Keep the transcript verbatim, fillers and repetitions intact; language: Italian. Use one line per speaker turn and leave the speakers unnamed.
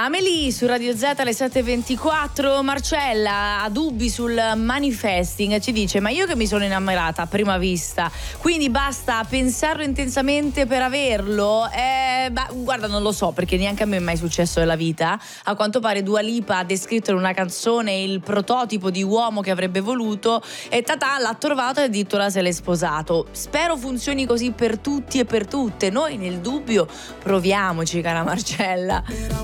Amelie su Radio Z alle sette e ventiquattro. Marcella ha dubbi sul manifesting, ci dice: ma io che mi sono innamorata a prima vista, quindi basta pensarlo intensamente per averlo? Eh, bah, guarda, non lo so, perché neanche a me è mai successo nella vita. A quanto pare Dua Lipa ha descritto in una canzone il prototipo di uomo che avrebbe voluto e Tata l'ha trovato e addirittura se l'è sposato. Spero funzioni così per tutti e per tutte. Noi nel dubbio proviamoci, cara Marcella.